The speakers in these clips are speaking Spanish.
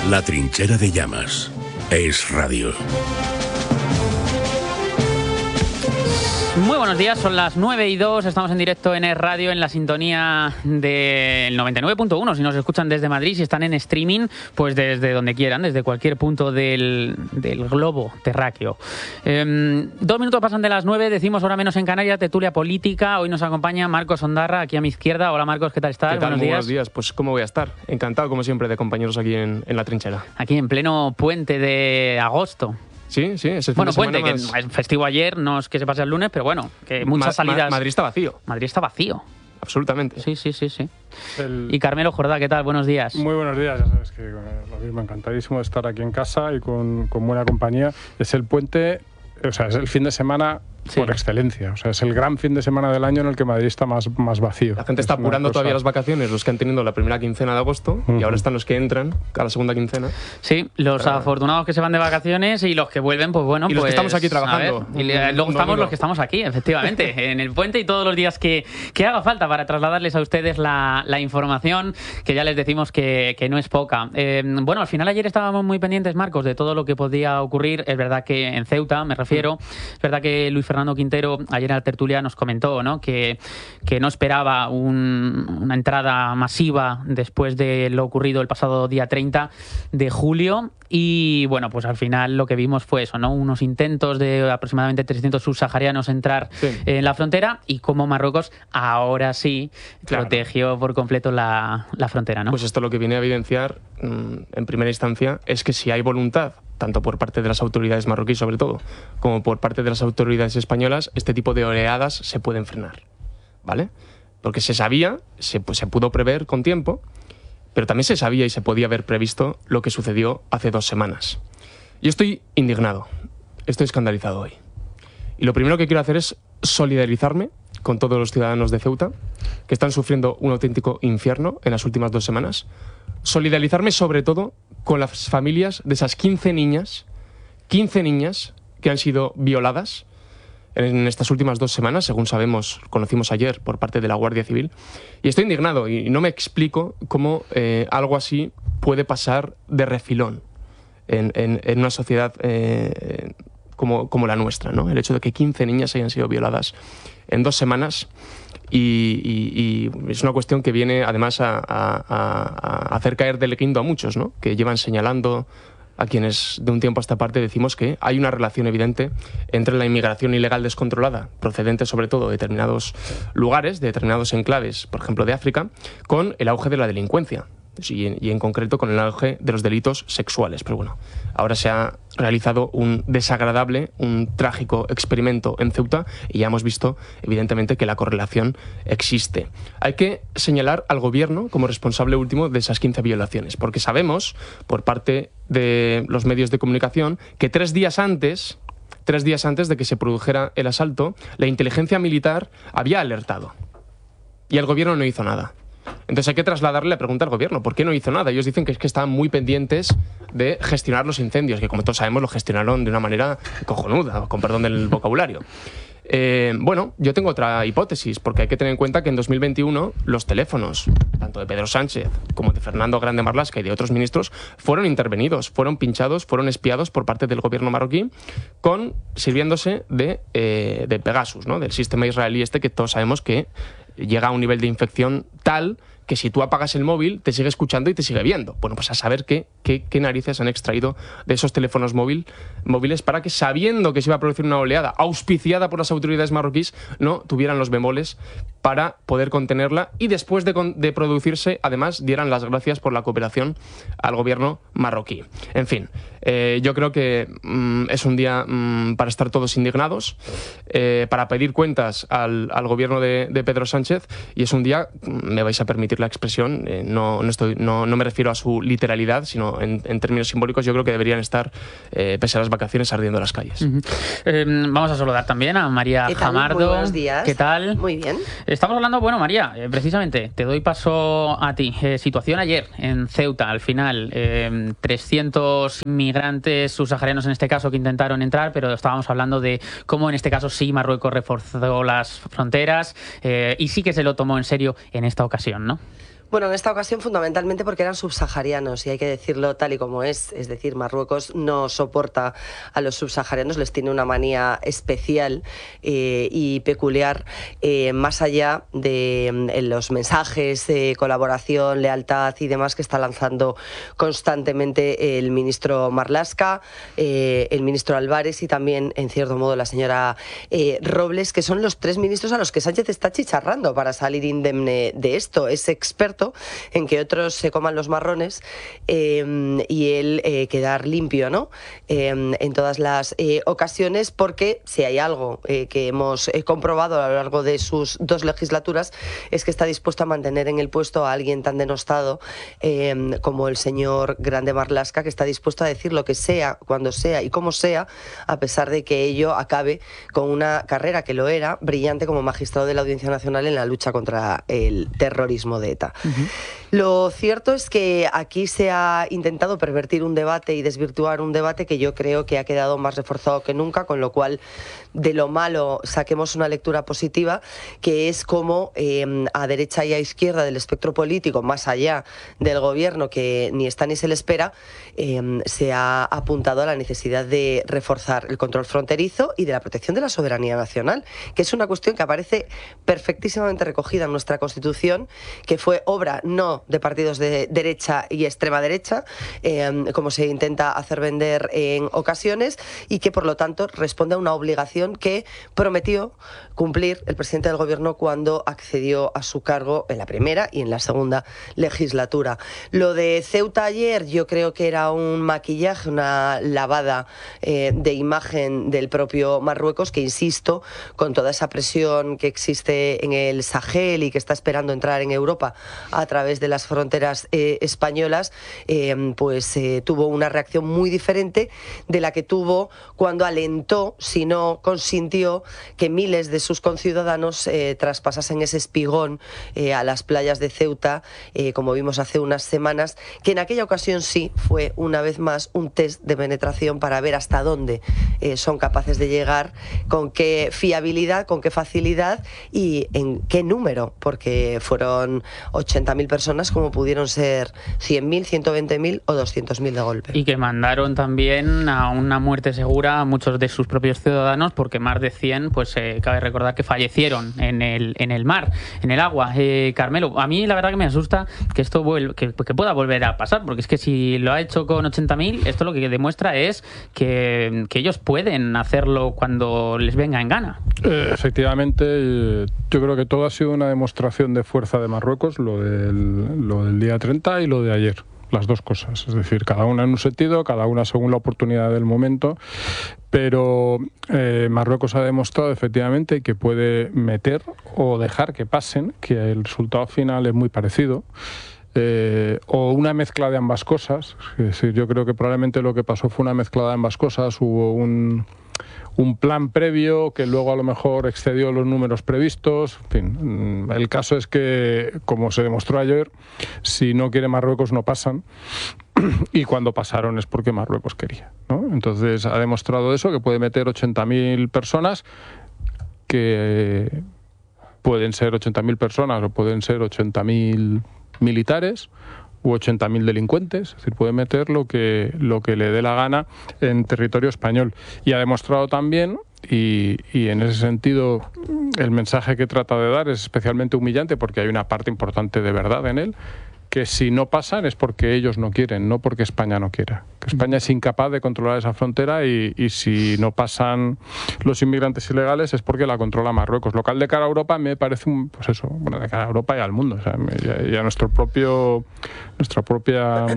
La trinchera de llamas. Es radio. Muy buenos días, son las 9:02, estamos en directo en Es Radio, en la sintonía del 99.1. Si nos escuchan desde Madrid, si están en streaming, pues desde donde quieran, desde cualquier punto del globo terráqueo. 2 minutos pasan de las 9, decimos hora menos en Canarias, tertulia política. Hoy nos acompaña Marcos Ondarra, aquí a mi izquierda. Hola Marcos, ¿qué tal estás? ¿Qué tal? Buenos días. Buenos días, pues ¿cómo voy a estar? Encantado, como siempre, de compañeros aquí en la trinchera. Aquí en pleno puente de agosto. Sí, es el fin Bueno, de semana puente, más... que es festivo ayer, no es que se pase el lunes, pero bueno, que muchas salidas... Madrid está vacío. Madrid está vacío. Absolutamente. Sí. Y Carmelo Jordá, ¿qué tal? Buenos días. Muy buenos días, ya sabes que lo mismo, encantadísimo de estar aquí en casa y con buena compañía. Es el puente, o sea, es el fin de semana por excelencia. O sea, es el gran fin de semana del año en el que Madrid está más vacío. La gente está apurando todavía las vacaciones, los que han tenido la primera quincena de agosto, y ahora están los que entran a la segunda quincena. Sí, los afortunados que se van de vacaciones y los que vuelven, pues bueno. Y los que estamos aquí trabajando. Y luego estamos los que estamos aquí, efectivamente, en el puente y todos los días que haga falta para trasladarles a ustedes la información, que ya les decimos que no es poca. Bueno, al final ayer estábamos muy pendientes, Marcos, de todo lo que podía ocurrir. Es verdad que en Ceuta, me refiero, es verdad que Luis Fernando Quintero ayer en la tertulia nos comentó, ¿no?, que no esperaba una entrada masiva después de lo ocurrido el pasado día 30 de julio. Y bueno, pues al final lo que vimos fue eso, ¿no?, unos intentos de aproximadamente 300 subsaharianos entrar en la frontera, y como Marruecos ahora sí protegió por completo la frontera, ¿no? Pues esto lo que viene a evidenciar en primera instancia es que si hay voluntad, tanto por parte de las autoridades marroquíes sobre todo, como por parte de las autoridades españolas, este tipo de oleadas se pueden frenar, ¿vale? Porque se sabía, se pudo prever con tiempo, pero también se sabía y se podía haber previsto lo que sucedió hace 2 semanas. Yo estoy indignado, estoy escandalizado hoy. Y lo primero que quiero hacer es solidarizarme con todos los ciudadanos de Ceuta que están sufriendo un auténtico infierno en las últimas 2 semanas. Solidarizarme sobre todo con las familias de esas 15 niñas que han sido violadas en estas últimas 2 semanas, según sabemos, conocimos ayer por parte de la Guardia Civil. Y estoy indignado y no me explico cómo algo así puede pasar de refilón en una sociedad como la nuestra, ¿no? El hecho de que 15 niñas hayan sido violadas en 2 semanas y es una cuestión que viene además a hacer caer del guindo a muchos, ¿no?, que llevan señalando a quienes de un tiempo a esta parte decimos que hay una relación evidente entre la inmigración ilegal descontrolada, procedente sobre todo de determinados lugares, de determinados enclaves, por ejemplo de África, con el auge de la delincuencia. Y en concreto con el auge de los delitos sexuales. Pero bueno, ahora se ha realizado un desagradable, un trágico experimento en Ceuta y ya hemos visto evidentemente que la correlación existe. Hay que señalar al gobierno como responsable último de esas 15 violaciones, porque sabemos por parte de los medios de comunicación que 3 días antes de que se produjera el asalto, la inteligencia militar había alertado y el gobierno no hizo nada. Entonces hay que trasladarle la pregunta al gobierno. ¿Por qué no hizo nada? Ellos dicen que es que estaban muy pendientes de gestionar los incendios, que como todos sabemos lo gestionaron de una manera cojonuda, con perdón del vocabulario. Bueno, yo tengo otra hipótesis, porque hay que tener en cuenta que en 2021 los teléfonos, tanto de Pedro Sánchez como de Fernando Grande Marlaska y de otros ministros, fueron intervenidos, fueron pinchados, fueron espiados por parte del gobierno marroquí, sirviéndose de Pegasus, ¿no?, del sistema israelí que todos sabemos que llega a un nivel de infección tal que si tú apagas el móvil te sigue escuchando y te sigue viendo. Bueno, pues a saber qué narices han extraído de esos teléfonos móviles para que, sabiendo que se iba a producir una oleada auspiciada por las autoridades marroquíes, no tuvieran los bemoles para poder contenerla y después de producirse, además, dieran las gracias por la cooperación al gobierno marroquí. En fin, yo creo que es un día para estar todos indignados, para pedir cuentas al gobierno de Pedro Sánchez, y es un día, me vais a permitir la expresión, no me refiero a su literalidad, sino en términos simbólicos. Yo creo que deberían estar, pese a las vacaciones, ardiendo las calles. Vamos a saludar también a María Jamardo. Muy buenos días. ¿Qué tal? Muy bien. Estamos hablando, bueno, María, precisamente, te doy paso a ti. Situación ayer en Ceuta, al final, 300 migrantes subsaharianos en este caso que intentaron entrar, pero estábamos hablando de cómo en este caso sí Marruecos reforzó las fronteras y sí que se lo tomó en serio en esta ocasión, ¿no? Bueno, en esta ocasión fundamentalmente porque eran subsaharianos y hay que decirlo tal y como es decir, Marruecos no soporta a los subsaharianos, les tiene una manía especial y peculiar, más allá de los mensajes de colaboración, lealtad y demás que está lanzando constantemente el ministro Marlaska, el ministro Álvarez y también, en cierto modo, la señora Robles, que son los tres ministros a los que Sánchez está chicharrando para salir indemne de esto. Es experto en que otros se coman los marrones y él quedar limpio, ¿no? En todas las ocasiones, porque si hay algo que hemos comprobado a lo largo de sus 2 legislaturas es que está dispuesto a mantener en el puesto a alguien tan denostado como el señor Grande Marlaska, que está dispuesto a decir lo que sea, cuando sea y como sea, a pesar de que ello acabe con una carrera que lo era brillante como magistrado de la Audiencia Nacional en la lucha contra el terrorismo de ETA. Lo cierto es que aquí se ha intentado pervertir un debate y desvirtuar un debate que yo creo que ha quedado más reforzado que nunca, con lo cual de lo malo saquemos una lectura positiva, que es como a derecha y a izquierda del espectro político, más allá del gobierno que ni está ni se le espera, se ha apuntado a la necesidad de reforzar el control fronterizo y de la protección de la soberanía nacional, que es una cuestión que aparece perfectísimamente recogida en nuestra Constitución, que fue obra no de partidos de derecha y extrema derecha, como se intenta hacer vender en ocasiones, y que por lo tanto responde a una obligación que prometió cumplir el presidente del gobierno cuando accedió a su cargo en la primera y en la segunda legislatura. Lo de Ceuta ayer yo creo que era un maquillaje, una lavada de imagen del propio Marruecos, que insisto, con toda esa presión que existe en el Sahel y que está esperando entrar en Europa a través de las fronteras españolas, tuvo una reacción muy diferente de la que tuvo cuando alentó, si no consintió, que miles de sus conciudadanos traspasasen ese espigón a las playas de Ceuta, como vimos hace unas semanas, que en aquella ocasión sí fue una vez más un test de penetración para ver hasta dónde son capaces de llegar, con qué fiabilidad, con qué facilidad y en qué número, porque fueron 80.000 personas como pudieron ser 100.000, 120.000 o 200.000 de golpe. Y que mandaron también a una muerte segura a muchos de sus propios ciudadanos, porque más de 100, pues cabe recordar que fallecieron en el mar, en el agua. Carmelo, a mí la verdad que me asusta que esto que pueda volver a pasar, porque es que si lo ha hecho con 80.000, esto lo que demuestra es que ellos pueden hacerlo cuando les venga en gana. Efectivamente, yo creo que todo ha sido una demostración de fuerza de Marruecos, lo del día 30 y lo de ayer. Las dos cosas, es decir, cada una en un sentido, cada una según la oportunidad del momento, pero Marruecos ha demostrado efectivamente que puede meter o dejar que pasen, que el resultado final es muy parecido, o una mezcla de ambas cosas. Es decir, yo creo que probablemente lo que pasó fue una mezcla de ambas cosas. Hubo un plan previo que luego a lo mejor excedió los números previstos. En fin, el caso es que, como se demostró ayer, si no quiere Marruecos no pasan, y cuando pasaron es porque Marruecos quería, ¿no? Entonces ha demostrado eso, que puede meter 80.000 personas, que pueden ser 80.000 personas o pueden ser 80.000 militares u 80.000 delincuentes, es decir, puede meter lo que le dé la gana en territorio español. Y ha demostrado también, y en ese sentido el mensaje que trata de dar es especialmente humillante, porque hay una parte importante de verdad en él, que si no pasan es porque ellos no quieren, no porque España no quiera. Que España es incapaz de controlar esa frontera y si no pasan los inmigrantes ilegales es porque la controla Marruecos. Lo cual de cara a Europa me parece de cara a Europa y al mundo, o sea, y a nuestra propia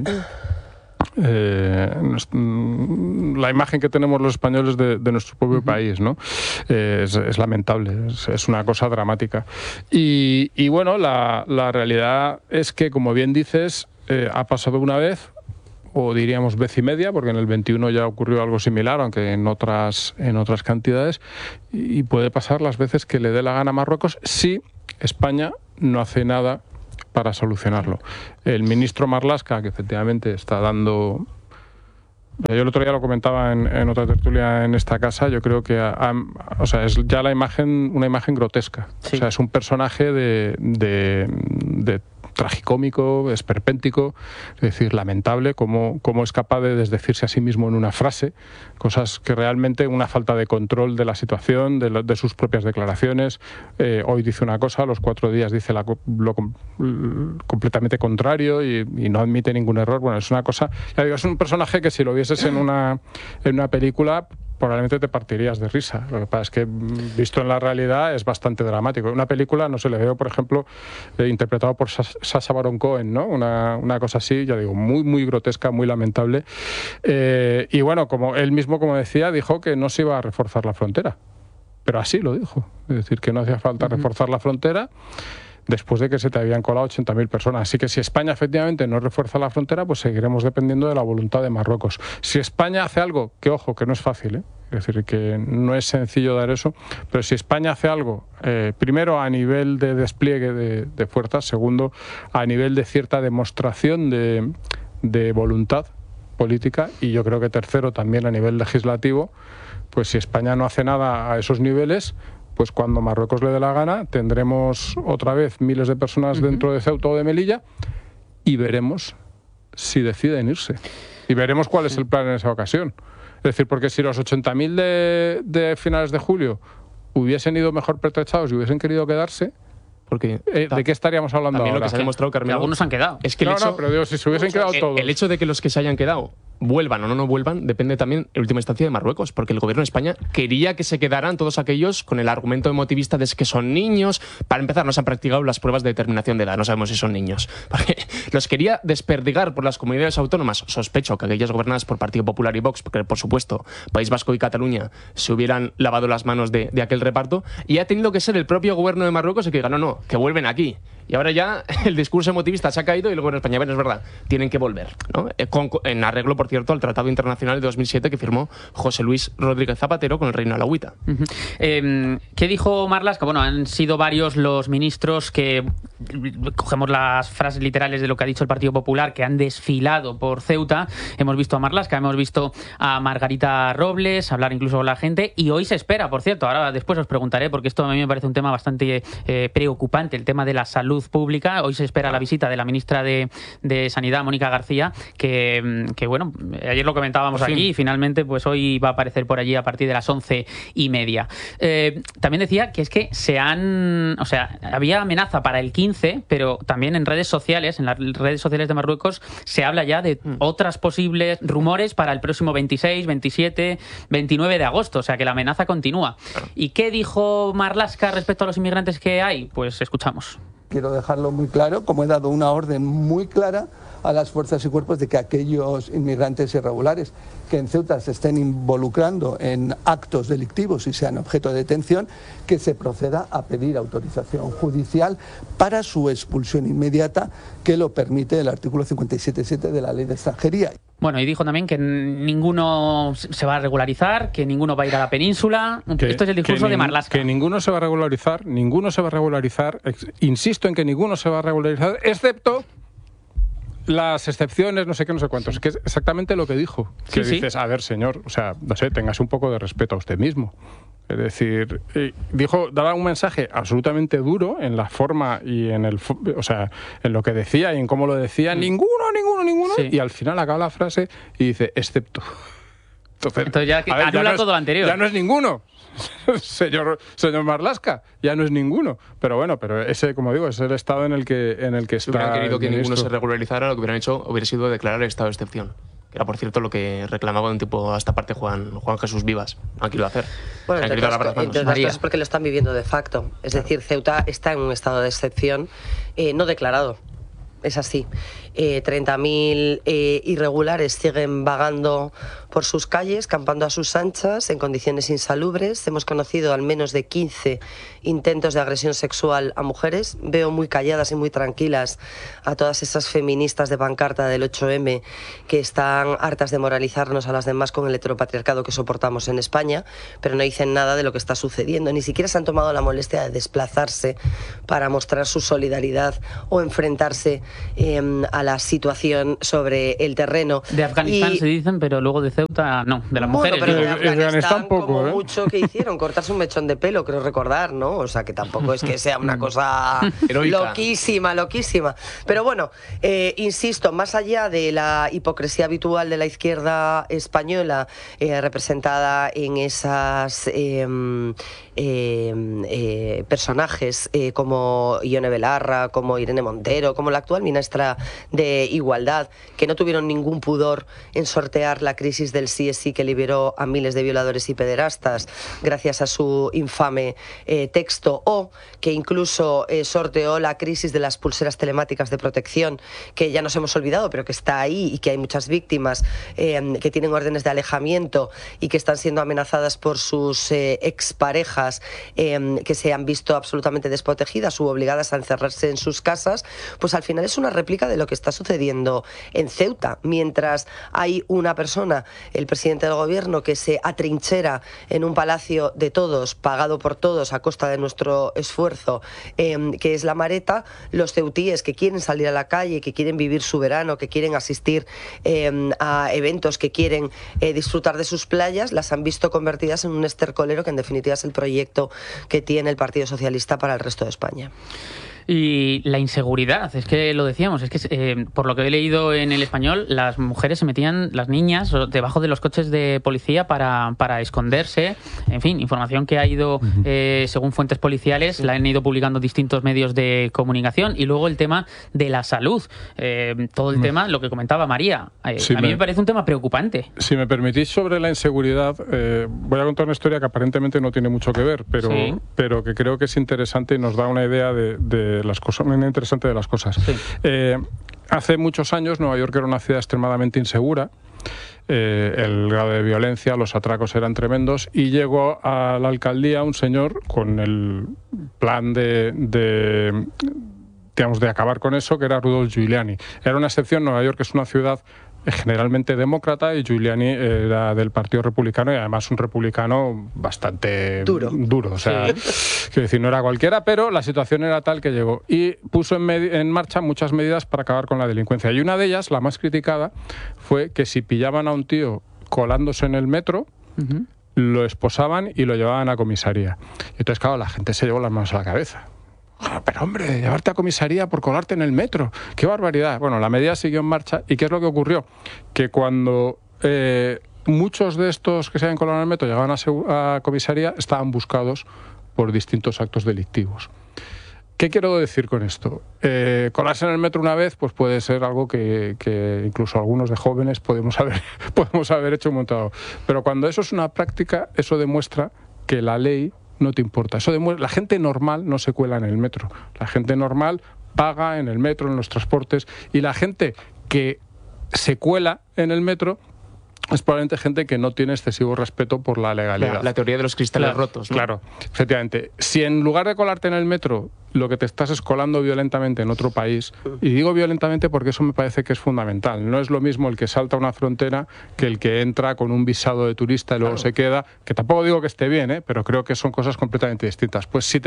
la imagen que tenemos los españoles de nuestro propio país, ¿no? Es lamentable, es una cosa dramática. Y bueno, la realidad es que, como bien dices, ha pasado una vez, o diríamos vez y media, porque en el 21 ya ocurrió algo similar, aunque en otras cantidades, y puede pasar las veces que le dé la gana a Marruecos si España no hace nada para solucionarlo. El ministro Marlaska, que efectivamente está dando... Yo el otro día lo comentaba en otra tertulia en esta casa, yo creo que es ya una imagen grotesca. Sí. O sea, es un personaje de tragicómico, esperpéntico, es decir, lamentable, cómo es capaz de desdecirse a sí mismo en una frase, cosas que realmente una falta de control de la situación, de sus propias declaraciones. Hoy dice una cosa, a los 4 días dice lo completamente contrario y no admite ningún error. Bueno, es una cosa, ya digo, es un personaje que si lo vieses en una película probablemente te partirías de risa. Lo que pasa es que visto en la realidad es bastante dramático. En una película, no sé, le veo, por ejemplo, interpretado por Sacha Baron Cohen, ¿no? Una cosa así, ya digo, muy, muy grotesca, muy lamentable. Y bueno, como él mismo, como decía, dijo que no se iba a reforzar la frontera. Pero así lo dijo. Es decir, que no hacía falta reforzar la frontera después de que se te habían colado 80.000 personas. Así que si España efectivamente no refuerza la frontera, pues seguiremos dependiendo de la voluntad de Marruecos. Si España hace algo, que ojo, que no es fácil, es decir, que no es sencillo dar eso, pero si España hace algo, primero a nivel de despliegue de fuerzas, segundo a nivel de cierta demostración de voluntad política, y yo creo que tercero también a nivel legislativo, pues si España no hace nada a esos niveles, pues cuando Marruecos le dé la gana tendremos otra vez miles de personas dentro de Ceuta o de Melilla y veremos si deciden irse. Y veremos cuál es el plan en esa ocasión. Es decir, porque si los 80.000 de finales de julio hubiesen ido mejor pertrechados y hubiesen querido quedarse, porque ¿de qué estaríamos hablando también ahora? Lo que se ha demostrado, Carmelo, algunos han quedado. Es que no, pero digo, si se hubiesen quedado todos. El hecho de que los que se hayan quedado vuelvan o no vuelvan depende también, en última instancia, de Marruecos, porque el gobierno de España quería que se quedaran todos aquellos con el argumento emotivista de que son niños. Para empezar, no se han practicado las pruebas de determinación de edad, no sabemos si son niños. Porque los quería desperdigar por las comunidades autónomas. Sospecho que aquellas gobernadas por Partido Popular y Vox, porque por supuesto País Vasco y Cataluña se hubieran lavado las manos de aquel reparto, y ha tenido que ser el propio gobierno de Marruecos el que diga, no, que vuelven aquí. Y ahora ya el discurso emotivista se ha caído y el gobierno de España, bueno, es verdad, tienen que volver, ¿no? En arreglo, por cierto, al Tratado Internacional de 2007 que firmó José Luis Rodríguez Zapatero con el Reino Alauita. ¿Qué dijo Marlaska? Bueno, han sido varios los ministros que, cogemos las frases literales de lo que ha dicho el Partido Popular, que han desfilado por Ceuta. Hemos visto a Marlaska, hemos visto a Margarita Robles, hablar incluso con la gente, y hoy se espera, por cierto, ahora después os preguntaré, porque esto a mí me parece un tema bastante preocupante, el tema de la salud pública. Hoy se espera la visita de la ministra de Sanidad, Mónica García, que bueno, ayer lo comentábamos aquí y finalmente pues hoy va a aparecer por allí a partir de las 11:30. También decía que es que había amenaza para el 15, pero también en redes sociales, en las redes sociales de Marruecos, se habla ya de otras posibles rumores para el próximo 26, 27, 29 de agosto, o sea que la amenaza continúa. ¿Y qué dijo Marlaska respecto a los inmigrantes que hay? Pues escuchamos. Quiero dejarlo muy claro, como he dado una orden muy clara a las fuerzas y cuerpos de que aquellos inmigrantes irregulares que en Ceuta se estén involucrando en actos delictivos y sean objeto de detención, que se proceda a pedir autorización judicial para su expulsión inmediata, que lo permite el artículo 57.7 de la Ley de Extranjería. Bueno, y dijo también que ninguno se va a regularizar, que ninguno va a ir a la península. Esto es el discurso de Marlaska. Que ninguno se va a regularizar, insisto en que ninguno se va a regularizar, excepto las excepciones, no sé qué, no sé cuántos. Que es exactamente lo que dijo. Que dices, a ver, señor, o sea, no sé, téngase un poco de respeto a usted mismo. Es decir, daba un mensaje absolutamente duro en la forma y en en lo que decía y en cómo lo decía. Ninguno. Sí. Y al final acaba la frase y dice, excepto. Entonces ya anula todo lo anterior. Ya no es ninguno. Señor Marlaska, ya no es ninguno. Pero bueno, ese, como digo, es el estado en el que está. Si hubieran querido que ninguno se regularizara, lo que hubieran hecho hubiera sido declarar el estado de excepción. Que era, por cierto, lo que reclamaba un tipo a esta parte Juan Jesús Vivas. No han querido hacer. Bueno, entre otras cosas porque lo están viviendo de facto. Es decir, Ceuta está en un estado de excepción no declarado. Es así. 30.000 irregulares siguen vagando por sus calles, campando a sus anchas, en condiciones insalubres. Hemos conocido al menos de 15 intentos de agresión sexual a mujeres. Veo muy calladas y muy tranquilas a todas esas feministas de pancarta del 8M que están hartas de moralizarnos a las demás con el heteropatriarcado que soportamos en España, pero no dicen nada de lo que está sucediendo. Ni siquiera se han tomado la molestia de desplazarse para mostrar su solidaridad o enfrentarse a la situación sobre el terreno. De Afganistán se dicen, pero luego de Ceuta no, de las mujeres. Pero de Afganistán Afganistán poco, como mucho que hicieron, cortarse un mechón de pelo, creo recordar, ¿no? O sea, que tampoco es que sea una cosa loquísima. Pero bueno, insisto, más allá de la hipocresía habitual de la izquierda española, representada en esas personajes como Ione Belarra, como Irene Montero, como la actual ministra de Igualdad, que no tuvieron ningún pudor en sortear la crisis del sí es sí que liberó a miles de violadores y pederastas gracias a su infame texto, o que incluso sorteó la crisis de las pulseras telemáticas de protección, que ya nos hemos olvidado, pero que está ahí y que hay muchas víctimas que tienen órdenes de alejamiento y que están siendo amenazadas por sus exparejas, que se han visto absolutamente desprotegidas u obligadas a encerrarse en sus casas. Pues al final es una réplica de lo que está sucediendo en Ceuta. Mientras hay una persona, el presidente del gobierno, que se atrinchera en un palacio de todos, pagado por todos a costa de nuestro esfuerzo, que es la Mareta, los ceutíes que quieren salir a la calle, que quieren vivir su verano, que quieren asistir a eventos, que quieren disfrutar de sus playas, las han visto convertidas en un estercolero que en definitiva es el proyecto que tiene el Partido Socialista para el resto de España. Y la inseguridad, es que lo decíamos, es que por lo que he leído en El Español, las mujeres se metían, las niñas, debajo de los coches de policía para esconderse. En fin, información que ha ido, según fuentes policiales, la han ido publicando distintos medios de comunicación. Y luego el tema de la salud, todo el tema, lo que comentaba María, a mí me parece un tema preocupante. Si me permitís, sobre la inseguridad, voy a contar una historia que aparentemente no tiene mucho que ver, pero que creo que es interesante y nos da una idea de las cosas, muy interesante de las cosas. Sí. Hace muchos años Nueva York era una ciudad extremadamente insegura. El grado de violencia, los atracos eran tremendos, y llegó a la alcaldía un señor con el plan de acabar con eso, que era Rudolph Giuliani. Era una excepción. Nueva York es una ciudad generalmente demócrata y Giuliani era del Partido Republicano, y además un republicano bastante duro. O sea, quiero decir, no era cualquiera, pero la situación era tal que llegó y puso en marcha muchas medidas para acabar con la delincuencia. Y una de ellas, la más criticada, fue que si pillaban a un tío colándose en el metro, lo esposaban y lo llevaban a comisaría. Y entonces, claro, la gente se llevó las manos a la cabeza. Pero hombre, llevarte a comisaría por colarte en el metro, qué barbaridad. Bueno, la medida siguió en marcha. ¿Y qué es lo que ocurrió? Que cuando muchos de estos que se habían colado en el metro llegaban a comisaría, estaban buscados por distintos actos delictivos. ¿Qué quiero decir con esto? Colarse en el metro una vez pues puede ser algo que incluso algunos de jóvenes podemos haber hecho un montón. Pero cuando eso es una práctica, eso demuestra que la ley no te importa. Eso demuestra, la gente normal no se cuela en el metro. La gente normal paga en el metro, en los transportes, y la gente que se cuela en el metro es probablemente gente que no tiene excesivo respeto por la legalidad. La teoría de los cristales rotos, ¿no? Claro, efectivamente. Si en lugar de colarte en el metro, lo que te estás es colando violentamente en otro país, y digo violentamente porque eso me parece que es fundamental. No es lo mismo el que salta una frontera que el que entra con un visado de turista y luego se queda, que tampoco digo que esté bien, pero creo que son cosas completamente distintas. Pues si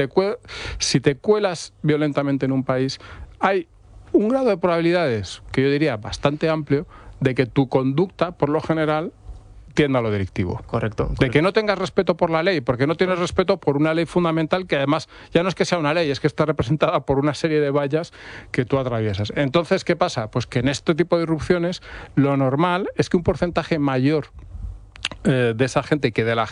te cuelas violentamente en un país, hay un grado de probabilidades, que yo diría bastante amplio, de que tu conducta, por lo general, tienda a lo delictivo. Correcto. De que no tengas respeto por la ley, porque no tienes respeto por una ley fundamental que además ya no es que sea una ley, es que está representada por una serie de vallas que tú atraviesas. Entonces, ¿qué pasa? Pues que en este tipo de irrupciones lo normal es que un porcentaje mayor de esa gente que de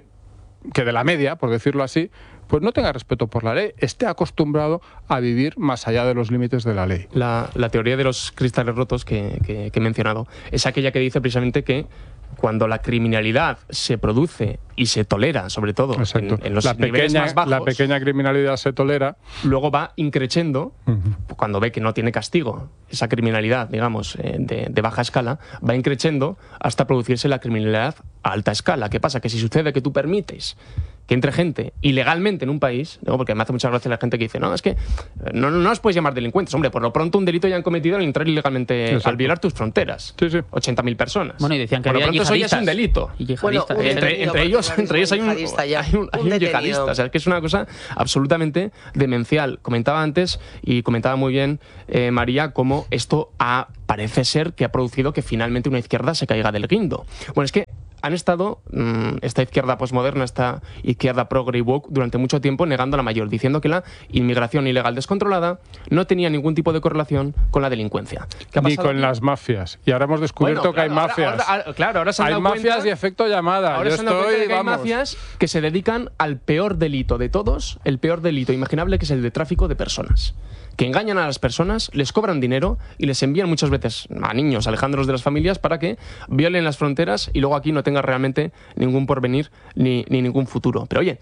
la media, por decirlo así, pues no tenga respeto por la ley, esté acostumbrado a vivir más allá de los límites de la ley. La teoría de los cristales rotos que he mencionado es aquella que dice precisamente que cuando la criminalidad se produce y se tolera, sobre todo en los niveles más bajos, la pequeña criminalidad se tolera, luego va increciendo, cuando ve que no tiene castigo, esa criminalidad, digamos, de baja escala, va increciendo hasta producirse la criminalidad a alta escala. ¿Qué pasa? Que si sucede que tú permites que entre gente ilegalmente en un país, digo, porque me hace mucha gracia la gente que dice, no, es que no os puedes llamar delincuentes. Hombre, por lo pronto un delito ya han cometido al entrar ilegalmente, al violar tus fronteras. Sí. 80.000 personas. Bueno, y decían que por lo había pronto eso ya es un delito. Y yihadistas. Bueno, entre ellos entre ellos hay un yihadista. O sea, es que es una cosa absolutamente demencial. Comentaba antes, y comentaba muy bien María, cómo esto parece ser que ha producido que finalmente una izquierda se caiga del guindo. Bueno, es que han estado, esta izquierda posmoderna, esta izquierda progre y woke, durante mucho tiempo negando la mayor, diciendo que la inmigración ilegal descontrolada no tenía ningún tipo de correlación con la delincuencia. Ni con las mafias. Y ahora hemos descubierto que hay mafias. Ahora se han dado mafias cuenta, y efecto llamada. Ahora se han dado cuenta de que hay mafias que se dedican al peor delito de todos, el peor delito imaginable, que es el de tráfico de personas. Que engañan a las personas, les cobran dinero y les envían muchas veces a niños, alejándolos de las familias, para que violen las fronteras y luego aquí no tengan realmente ningún porvenir ni ningún futuro. Pero oye,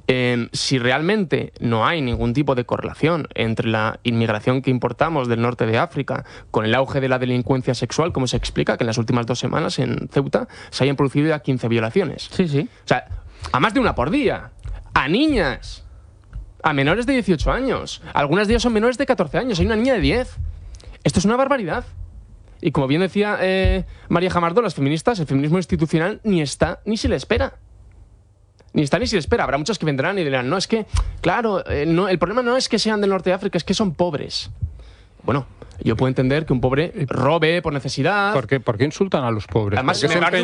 si realmente no hay ningún tipo de correlación entre la inmigración que importamos del norte de África con el auge de la delincuencia sexual, como se explica que en las últimas 2 semanas en Ceuta se hayan producido ya 15 violaciones. Sí, sí. O sea, a más de una por día. A niñas. A menores de 18 años. Algunas de ellas son menores de 14 años. Hay una niña de 10. Esto es una barbaridad. Y como bien decía María Jamardo, las feministas, el feminismo institucional ni está ni se le espera. Ni está ni se le espera. Habrá muchos que vendrán y dirán, no, es que, claro, no, el problema no es que sean del norte de África, es que son pobres. Bueno, yo puedo entender que un pobre robe por necesidad. ¿Por qué insultan a los pobres? Además,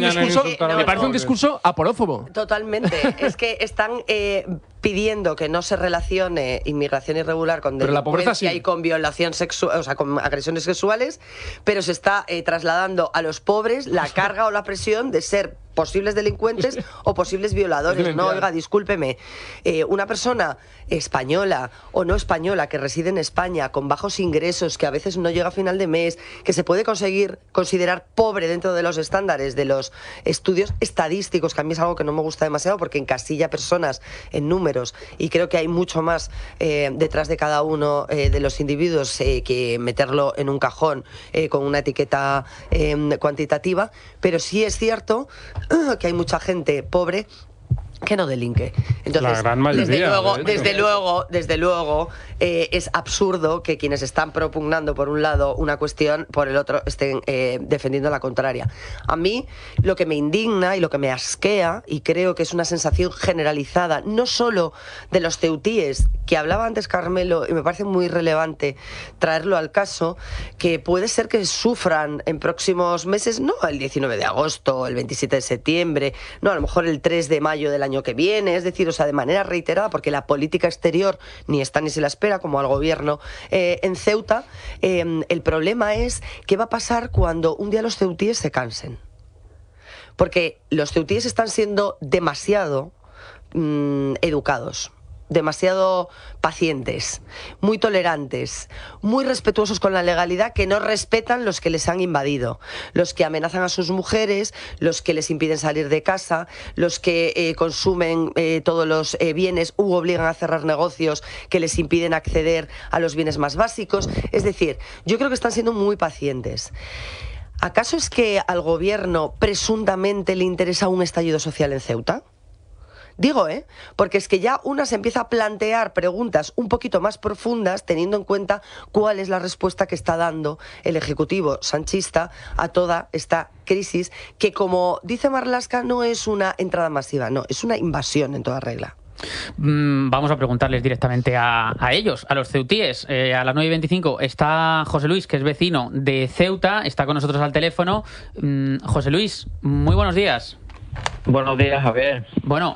me parece un discurso aporófobo. Totalmente. Es que están pidiendo que no se relacione inmigración irregular con delincuencia y con violación sexual, o sea, con agresiones sexuales, pero se está trasladando a los pobres la carga o la presión de ser posibles delincuentes o posibles violadores. No, oiga, discúlpeme, una persona española o no española que reside en España con bajos ingresos, que a veces no llega a final de mes, que se puede considerar pobre dentro de los estándares de los estudios estadísticos, que a mí es algo que no me gusta demasiado porque encasilla personas en números y creo que hay mucho más detrás de cada uno de los individuos que meterlo en un cajón con una etiqueta cuantitativa, pero sí es cierto que hay mucha gente pobre que no delinque. Entonces, la gran mayoría, desde luego, es absurdo que quienes están propugnando por un lado una cuestión, por el otro estén defendiendo la contraria. A mí lo que me indigna y lo que me asquea, y creo que es una sensación generalizada, no solo de los ceutíes, que hablaba antes Carmelo, y me parece muy relevante traerlo al caso, que puede ser que sufran en próximos meses, no el 19 de agosto, el 27 de septiembre, no, a lo mejor el 3 de mayo del año que viene, es decir, o sea, de manera reiterada, porque la política exterior ni está ni se la espera, como al gobierno en Ceuta. El problema es qué va a pasar cuando un día los ceutíes se cansen. Porque los ceutíes están siendo demasiado educados, demasiado pacientes, muy tolerantes, muy respetuosos con la legalidad, que no respetan los que les han invadido, los que amenazan a sus mujeres, los que les impiden salir de casa, los que consumen todos los bienes u obligan a cerrar negocios que les impiden acceder a los bienes más básicos. Es decir, yo creo que están siendo muy pacientes. ¿Acaso es que al gobierno presuntamente le interesa un estallido social en Ceuta? Digo, porque es que ya una se empieza a plantear preguntas un poquito más profundas teniendo en cuenta cuál es la respuesta que está dando el Ejecutivo sanchista a toda esta crisis, que como dice Marlaska no es una entrada masiva, no, es una invasión en toda regla. Vamos a preguntarles directamente a ellos, a los ceutíes. A las 9:25 está José Luis, que es vecino de Ceuta, está con nosotros al teléfono. José Luis, muy buenos días. Buenos días, Javier. Bueno,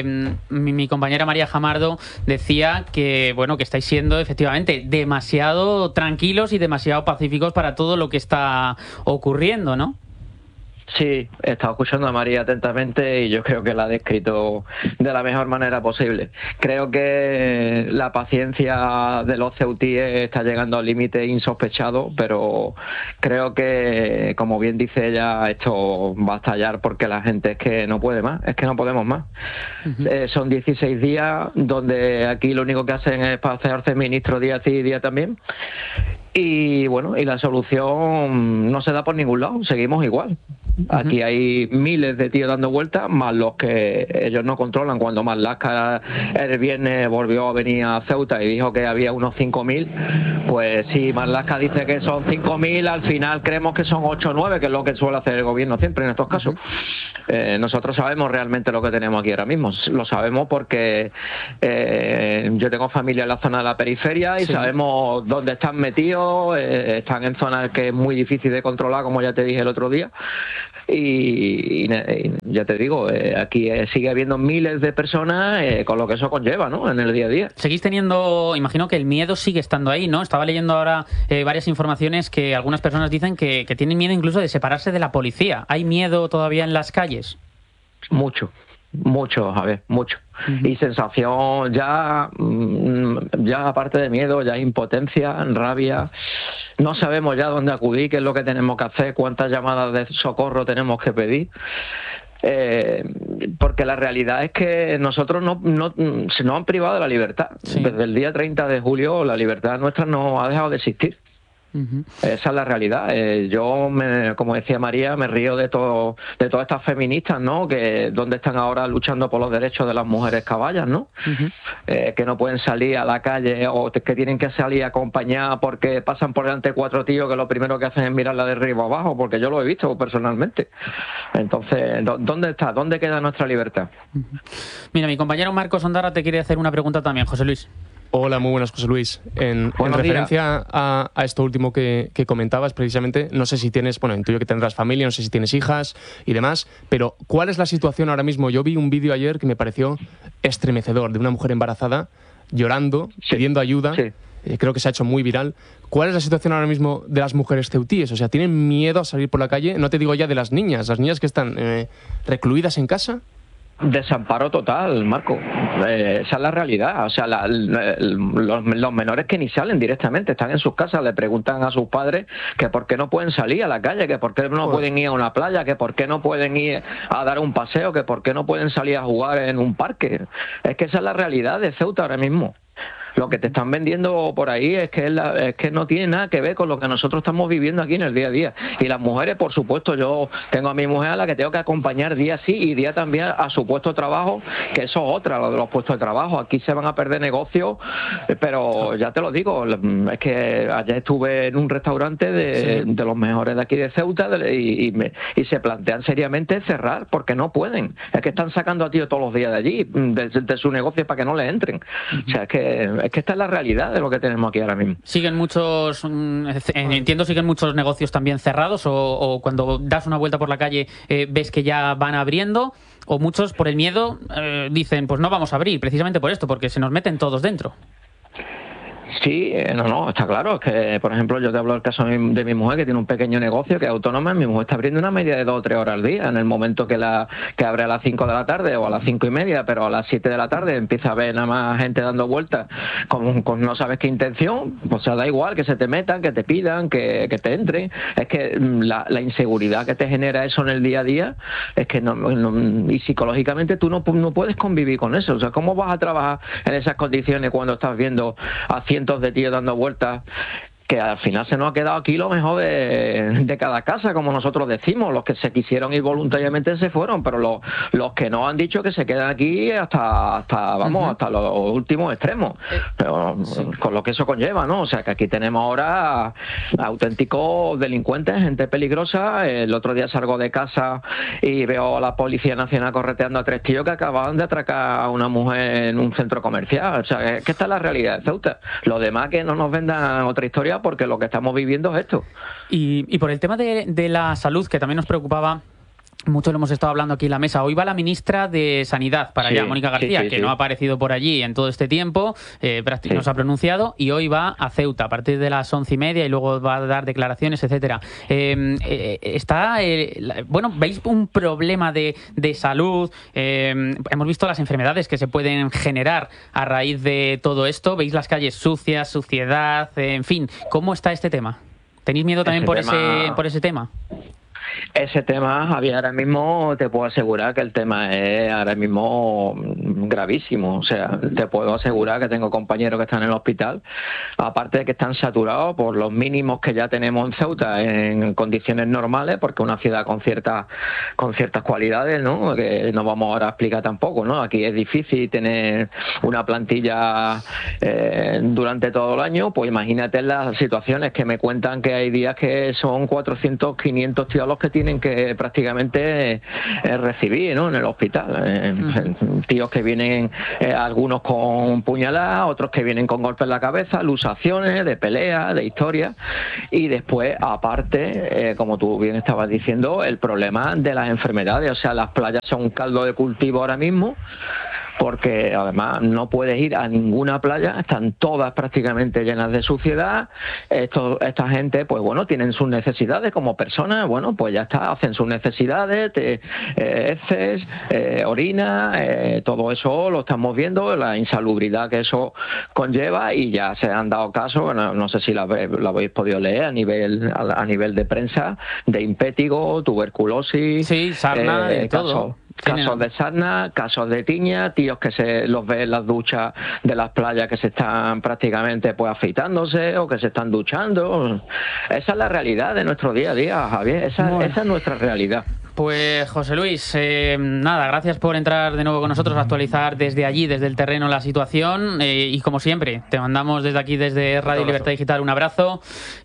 mi compañera María Jamardo decía que, bueno, que estáis siendo efectivamente demasiado tranquilos y demasiado pacíficos para todo lo que está ocurriendo, ¿no? Sí, he estado escuchando a María atentamente y yo creo que la ha descrito de la mejor manera posible. Creo que la paciencia de los ceutíes está llegando al límite insospechado, pero creo que, como bien dice ella, esto va a estallar porque la gente es que no puede más, es que no podemos más. Son 16 días donde aquí lo único que hacen es pasearse ministro día sí y día también. Y bueno, y la solución no se da por ningún lado, seguimos igual. Aquí hay miles de tíos dando vueltas, más los que ellos no controlan. Cuando Marlaska el viernes volvió a venir a Ceuta y dijo que había unos 5.000, pues si Marlaska dice que son 5.000, al final creemos que son 8 o 9, que es lo que suele hacer el gobierno siempre en estos casos. Nosotros sabemos realmente lo que tenemos aquí ahora mismo. Lo sabemos porque yo tengo familia en la zona de la periferia y sabemos dónde están metidos. Están en zonas que es muy difícil de controlar, como ya te dije el otro día. Y ya te digo, aquí sigue habiendo miles de personas con lo que eso conlleva, ¿no?, en el día a día. Seguís teniendo, imagino que el miedo sigue estando ahí, ¿no? Estaba leyendo ahora varias informaciones que algunas personas dicen que tienen miedo incluso de separarse de la policía. ¿Hay miedo todavía en las calles? Mucho, a ver, mucho. Y sensación ya aparte de miedo, ya impotencia, rabia. No sabemos ya dónde acudir, qué es lo que tenemos que hacer, cuántas llamadas de socorro tenemos que pedir. Porque la realidad es que nosotros se nos han privado de la libertad. Desde el día 30 de julio la libertad nuestra no ha dejado de existir. Esa es la realidad. Yo, como decía María, me río de todas estas feministas, ¿no?, que donde están ahora luchando por los derechos de las mujeres caballas, ¿no? Que no pueden salir a la calle o que tienen que salir acompañadas porque pasan por delante 4 tíos que lo primero que hacen es mirarla de arriba abajo, porque yo lo he visto personalmente. Entonces, ¿dónde está? ¿Dónde queda nuestra libertad? Mira, mi compañero Marcos Ondarra te quiere hacer una pregunta también, José Luis. Hola, muy buenas, José Luis. En referencia a esto último que comentabas, precisamente, no sé si tienes, bueno, intuyo que tendrás familia, no sé si tienes hijas y demás, pero ¿cuál es la situación ahora mismo? Yo vi un vídeo ayer que me pareció estremecedor, de una mujer embarazada llorando, pidiendo ayuda. Creo que se ha hecho muy viral. ¿Cuál es la situación ahora mismo de las mujeres ceutíes? O sea, ¿tienen miedo a salir por la calle? No te digo ya de las niñas que están recluidas en casa. Desamparo total, Marco. Esa es la realidad. O sea, los menores que ni salen directamente, están en sus casas, le preguntan a sus padres que por qué no pueden salir a la calle, que por qué no pueden ir a una playa, que por qué no pueden ir a dar un paseo, que por qué no pueden salir a jugar en un parque. Es que esa es la realidad de Ceuta ahora mismo. Lo que te están vendiendo por ahí es que no tiene nada que ver con lo que nosotros estamos viviendo aquí en el día a día. Y las mujeres, por supuesto, yo tengo a mi mujer a la que tengo que acompañar día sí y día también a su puesto de trabajo, que eso es otra, lo de los puestos de trabajo. Aquí se van a perder negocios, pero ya te lo digo, es que ayer estuve en un restaurante de los mejores de aquí de Ceuta y se plantean seriamente cerrar porque no pueden. Es que están sacando a tíos todos los días de allí, de su negocio, para que no les entren. O sea, es que esta es la realidad de lo que tenemos aquí ahora mismo. Siguen muchos, entiendo, siguen muchos negocios también cerrados o cuando das una vuelta por la calle ves que ya van abriendo, o muchos por el miedo dicen, pues no vamos a abrir, precisamente por esto, porque se nos meten todos dentro. Sí, no, está claro. Es que, por ejemplo, yo te hablo del caso de mi mujer, que tiene un pequeño negocio, que es autónoma. Mi mujer está abriendo una media de 2 o 3 horas al día. En el momento que abre a las 5 de la tarde o a las 5:30, pero a las 7 de la tarde empieza a ver nada más gente dando vueltas con no sabes qué intención. O sea, da igual que se te metan, que te pidan, que te entren. Es que la inseguridad que te genera eso en el día a día es que y psicológicamente tú no puedes convivir con eso. O sea, ¿cómo vas a trabajar en esas condiciones cuando estás viendo a cientos de tíos dando vueltas? Que al final se nos ha quedado aquí lo mejor de cada casa, como nosotros decimos. Los que se quisieron ir voluntariamente se fueron, pero los que no han dicho que se quedan aquí hasta los últimos extremos. Pero, con lo que eso conlleva, ¿no? O sea, que aquí tenemos ahora auténticos delincuentes, gente peligrosa. El otro día salgo de casa y veo a la Policía Nacional correteando a 3 tíos que acababan de atracar a una mujer en un centro comercial. O sea, que esta es la realidad de Ceuta. Lo demás, que no nos vendan otra historia, porque lo que estamos viviendo es esto. Y por el tema de la salud, que también nos preocupaba, mucho lo hemos estado hablando aquí en la mesa. Hoy va la ministra de Sanidad para allá, Mónica García, que no ha aparecido por allí en todo este tiempo, no se ha pronunciado, y hoy va a Ceuta a partir de las 11:30 y luego va a dar declaraciones, etcétera. ¿Veis un problema de salud? Hemos visto las enfermedades que se pueden generar a raíz de todo esto. ¿Veis las calles sucias, suciedad? En fin, ¿cómo está este tema? ¿Tenéis miedo también por ese tema? Ese tema, Javier, ahora mismo te puedo asegurar que el tema es ahora mismo gravísimo. O sea, te puedo asegurar que tengo compañeros que están en el hospital, aparte de que están saturados por los mínimos que ya tenemos en Ceuta en condiciones normales, porque una ciudad con ciertas cualidades, ¿no? Que no vamos ahora a explicar tampoco, ¿no? Aquí es difícil tener una plantilla durante todo el año, pues imagínate las situaciones que me cuentan que hay días que son 400, 500 tíos los que tienen que prácticamente recibir, ¿no? En el hospital. Tíos que vienen, algunos con puñaladas, otros que vienen con golpes en la cabeza, luxaciones, de peleas, de historias, y después, aparte, como tú bien estabas diciendo, el problema de las enfermedades. O sea, las playas son un caldo de cultivo ahora mismo, porque además no puedes ir a ninguna playa, están todas prácticamente llenas de suciedad. Esta gente, pues bueno, tienen sus necesidades como personas, bueno, pues ya está, hacen sus necesidades, heces, orina, todo eso lo estamos viendo, la insalubridad que eso conlleva, y ya se han dado casos, bueno, no sé si la habéis podido leer a nivel de prensa, de impétigo, tuberculosis, sí, sarna, de todo. Casos de sarna, casos de tiña, tíos que se los ve en las duchas de las playas que se están prácticamente pues afeitándose o que se están duchando. Esa es la realidad de nuestro día a día, Javier. Esa es nuestra realidad. Pues José Luis, nada, gracias por entrar de nuevo con nosotros a actualizar desde allí, desde el terreno, la situación, y como siempre, te mandamos desde aquí, desde Radio Libertad Digital, un abrazo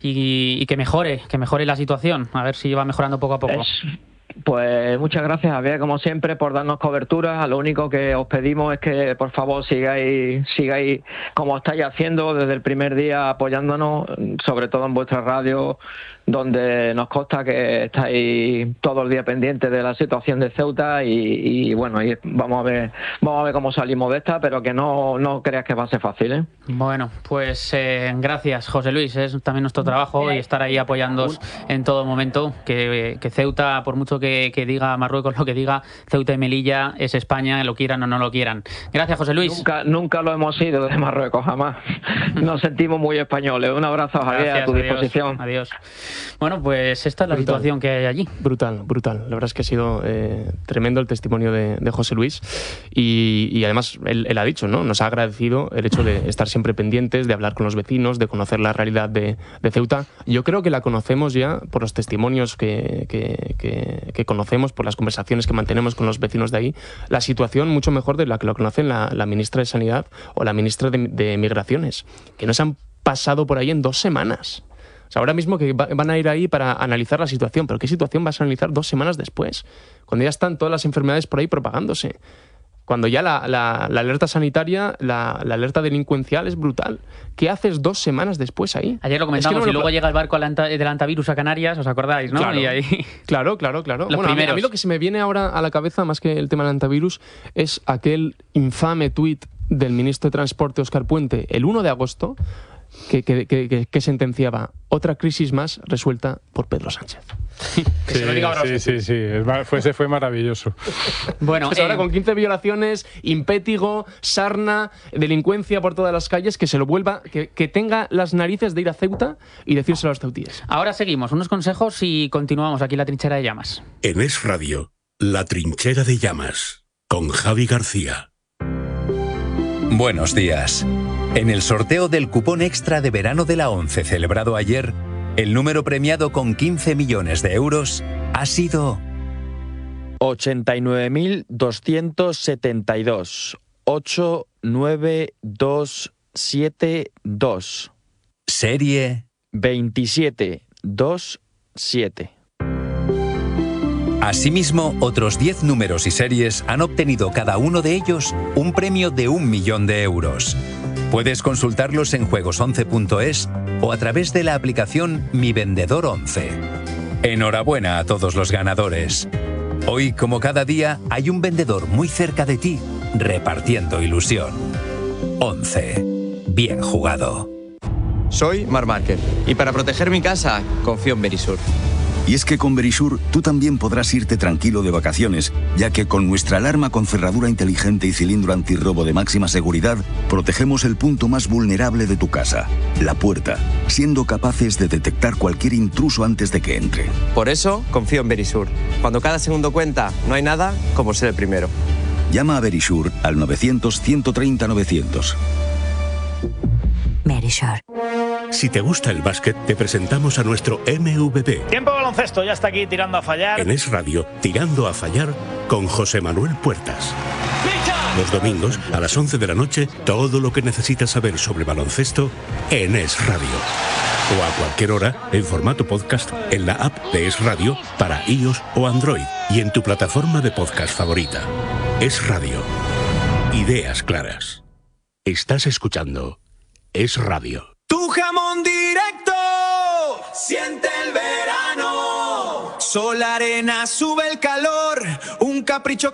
y que mejore la situación, a ver si va mejorando poco a poco. Pues muchas gracias, Javier, como siempre, por darnos cobertura. Lo único que os pedimos es que, por favor, sigáis como estáis haciendo desde el primer día, apoyándonos, sobre todo en vuestra radio, donde nos consta que estáis todo el día pendientes de la situación de Ceuta y bueno, vamos a ver cómo salimos de esta, pero que no creas que va a ser fácil, ¿eh? Bueno, pues gracias, José Luis, es también nuestro trabajo y estar ahí apoyándoos en todo momento, que Ceuta, por mucho que diga Marruecos lo que diga, Ceuta y Melilla es España, lo quieran o no lo quieran. Gracias, José Luis. Nunca lo hemos sido de Marruecos, jamás. Nos sentimos muy españoles. Un abrazo, Javier, gracias, a tu disposición. Adiós. Bueno, pues esta es la situación que hay allí. Brutal. La verdad es que ha sido tremendo el testimonio de José Luis y además él ha dicho, ¿no? Nos ha agradecido el hecho de estar siempre pendientes, de hablar con los vecinos, de conocer la realidad de Ceuta. Yo creo que la conocemos ya por los testimonios que conocemos, por las conversaciones que mantenemos con los vecinos de ahí, la situación mucho mejor de la que lo conocen la ministra de Sanidad o la ministra de Migraciones, que no se han pasado por ahí en 2 semanas. O sea, ahora mismo que van a ir ahí para analizar la situación, pero ¿qué situación vas a analizar 2 semanas después? Cuando ya están todas las enfermedades por ahí propagándose. Cuando ya la alerta sanitaria, la alerta delincuencial es brutal. ¿Qué haces 2 semanas después ahí? Ayer lo comentamos, y luego llega el barco del antivirus a Canarias, ¿os acordáis, no? Claro, y ahí... claro. Bueno, a mí lo que se me viene ahora a la cabeza, más que el tema del antivirus, es aquel infame tuit del ministro de Transporte, Óscar Puente, el 1 de agosto, que sentenciaba: otra crisis más resuelta por Pedro Sánchez. Sí. Fue maravilloso. Bueno, pues ahora con 15 violaciones, impétigo, sarna, delincuencia por todas las calles, que se lo vuelva, que tenga las narices de ir a Ceuta y decírselo a los ceutíes. Ahora seguimos, unos consejos y continuamos aquí en La Trinchera de Llamas. En Es Radio, La Trinchera de Llamas, con Javi García. Buenos días. En el sorteo del cupón extra de verano de la ONCE celebrado ayer, el número premiado con 15 millones de euros ha sido 89.272. 89272. Serie 2727. Asimismo, otros 10 números y series han obtenido cada uno de ellos un premio de 1 millón de euros. Puedes consultarlos en juegos11.es o a través de la aplicación Mi Vendedor 11. Enhorabuena a todos los ganadores. Hoy, como cada día, hay un vendedor muy cerca de ti, repartiendo ilusión. 11. Bien jugado. Soy Marc Márquez y para proteger mi casa confío en Verisur. Y es que con Verisure tú también podrás irte tranquilo de vacaciones, ya que con nuestra alarma con cerradura inteligente y cilindro antirrobo de máxima seguridad, protegemos el punto más vulnerable de tu casa, la puerta, siendo capaces de detectar cualquier intruso antes de que entre. Por eso confío en Verisure. Cuando cada segundo cuenta, no hay nada como ser el primero. Llama a Verisure al 900-130-900. Verisure. Si te gusta el básquet, te presentamos a nuestro MVP. Tiempo baloncesto, ya está aquí tirando a fallar. En Es Radio, Tirando a Fallar, con José Manuel Puertas. Los domingos, a las 11 de la noche, todo lo que necesitas saber sobre baloncesto en Es Radio. O a cualquier hora, en formato podcast, en la app de Es Radio, para iOS o Android, y en tu plataforma de podcast favorita. Es Radio. Ideas claras. Estás escuchando Es Radio. Tu jamón directo, siente el verano. Sol, arena, sube el calor, un capricho